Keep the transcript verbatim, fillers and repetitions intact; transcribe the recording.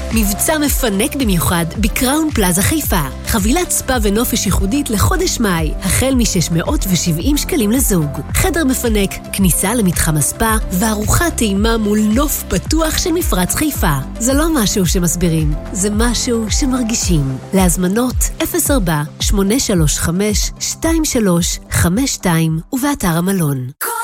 מבצע מפנק במיוחד בקראון פלאזה חיפה. חבילת ספה ונופש ייחודית לחודש מאי, החל מ-שש מאות ושבעים שקלים לזוג. חדר מפנק, כניסה למתחם הספה, וארוחת טעימה מול נוף פתוח של מפרץ חיפה. זה לא משהו שמסבירים, זה משהו שמרגישים. להזמנות אפס ארבע שמונה שלוש חמש שתיים שלוש חמש שתיים ובאתר המלון.